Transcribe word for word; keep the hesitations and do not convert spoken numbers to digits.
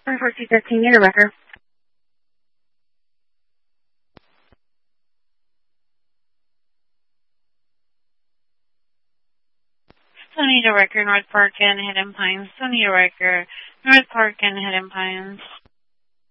four two thirteen, need a record. Sonita Record, North Park and Hidden Pines. Sonita Record, North Park and Hidden Pines.